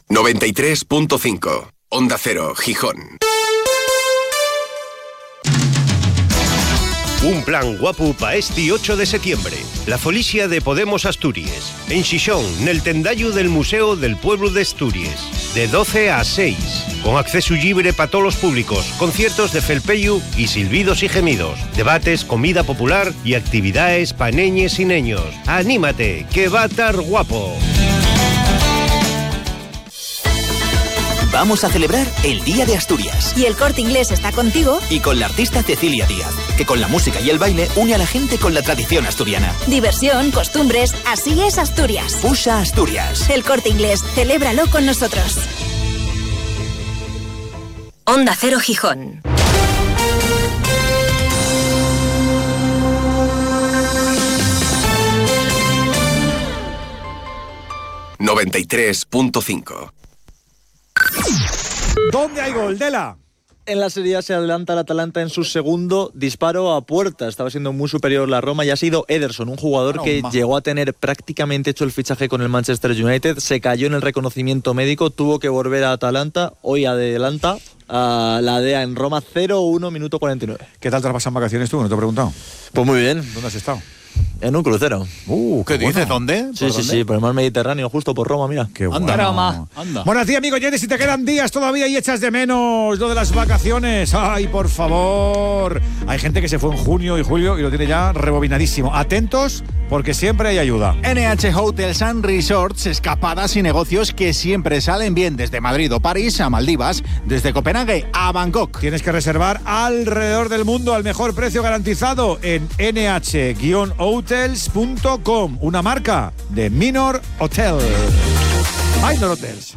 93.5. Onda Cero, Gijón. Un plan guapo para este 8 de septiembre. La folicia de Podemos Asturias. En Xixón, nel tendayu del Museo del Pueblo de Asturias. De 12 a 6. Con acceso libre para todos los públicos. Conciertos de felpeyu y silbidos y gemidos. Debates, comida popular y actividades para neñes y niños. ¡Anímate, que va a estar guapo! Vamos a celebrar el Día de Asturias. Y el Corte Inglés está contigo. Y con la artista Cecilia Díaz, que con la música y el baile une a la gente con la tradición asturiana. Diversión, costumbres, así es Asturias. Usa Asturias. El Corte Inglés, celébralo con nosotros. Onda Cero Gijón. ...93.5. ¿Dónde hay gol, Dela? En la Serie A se adelanta el Atalanta en su segundo disparo a puerta. Estaba siendo muy superior la Roma y ha sido Ederson, un jugador que llegó a tener prácticamente hecho el fichaje con el Manchester United. Se cayó en el reconocimiento médico, tuvo que volver a Atalanta. Hoy adelanta a la DEA en Roma 0-1, minuto 49. ¿Qué tal te has pasado en vacaciones tú? ¿No te he preguntado? Pues muy bien. ¿Dónde has estado? En un crucero. ¿Qué dices? ¿Dónde? Sí, por el mar Mediterráneo, justo por Roma, mira. Qué bueno. Anda. Bueno, a ti, amigo Jenny, si te quedan días todavía y echas de menos lo de las vacaciones. Ay, por favor. Hay gente que se fue en junio y julio y lo tiene ya rebobinadísimo. Atentos, porque siempre hay ayuda. NH Hotels and Resorts, escapadas y negocios que siempre salen bien desde Madrid o París a Maldivas, desde Copenhague a Bangkok. Tienes que reservar alrededor del mundo al mejor precio garantizado en nh-hotels.com, una marca de Minor Hotel. Minor Hotels.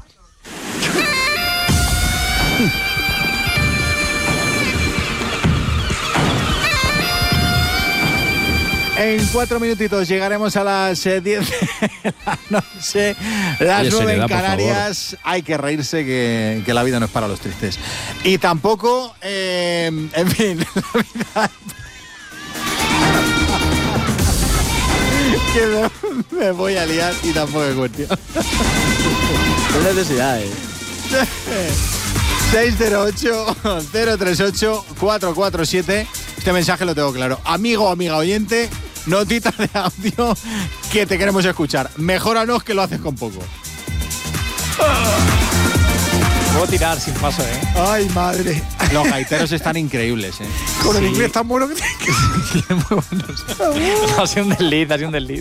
En 4 minutitos llegaremos a las 10 de la noche, las 9 en Canarias. Hay que reírse que la vida no es para los tristes. Y tampoco, en fin, la vida... que me voy a liar y tampoco es cuestión. Qué necesidad, 608-038-447. Este mensaje lo tengo claro. Amigo o amiga oyente, notita de audio que te queremos escuchar. Mejóranos que lo haces con poco. Puedo tirar sin paso, Ay, madre. Los gaiteros están increíbles, Con el inglés tan bueno que muy buenos. Ha sido un desliz.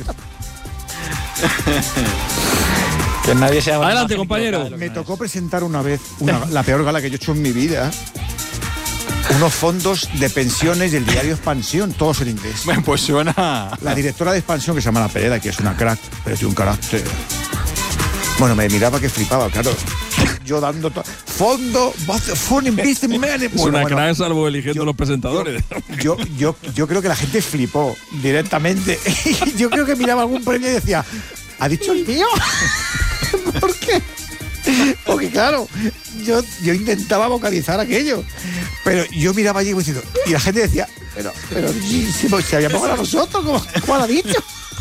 Que nadie se llama. Adelante, compañero. Me tocó presentar una vez la peor gala que yo he hecho en mi vida. Unos fondos de pensiones del diario Expansión, todos en inglés. Bueno, pues suena... La directora de Expansión, que se llama La Pereda, que es una crack, pero tiene un carácter... Bueno, me miraba que flipaba, claro. Yo dando fondo, es una crack, salvo eligiendo los presentadores. Yo creo que la gente flipó directamente. Yo creo que miraba algún premio y decía, ¿ha dicho el mío? ¿Por qué? Porque claro, yo intentaba vocalizar aquello, pero yo miraba allí diciendo, y la gente decía, pero si habíamos ganado nosotros, ¿cómo lo ha dicho?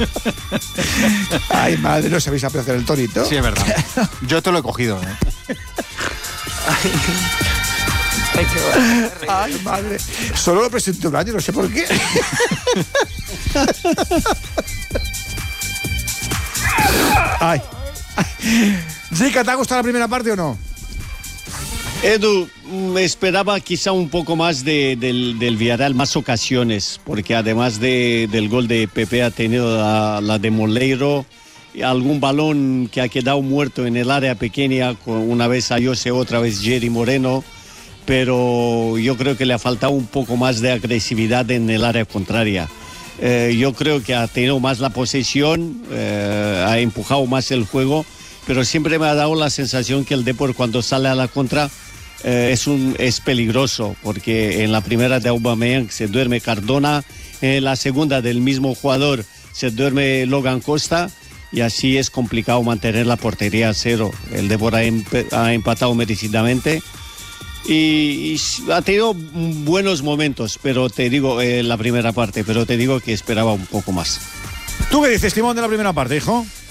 Ay, madre, no sabéis apreciar el tonito. Sí, es verdad. Yo te lo he cogido, Ay, madre. Solo lo presenté un año, no sé por qué. Ay. Zika, ¿te ha gustado la primera parte o no? Edu, esperaba quizá un poco más del Villarreal, más ocasiones, porque además del gol de Pepe ha tenido la de Moleiro, y algún balón que ha quedado muerto en el área pequeña, una vez Ayose, otra vez Jerry Moreno, pero yo creo que le ha faltado un poco más de agresividad en el área contraria. Yo creo que ha tenido más la posesión, ha empujado más el juego, pero siempre me ha dado la sensación que el Depor cuando sale a la contra es peligroso, porque en la primera de Aubameyang se duerme Cardona, en la segunda del mismo jugador se duerme Logan Costa, y así es complicado mantener la portería a cero. El Depor ha empatado merecidamente y ha tenido buenos momentos, pero te digo, la primera parte, pero te digo que esperaba un poco más. ¿Tú qué dices, Timón, de la primera parte, hijo?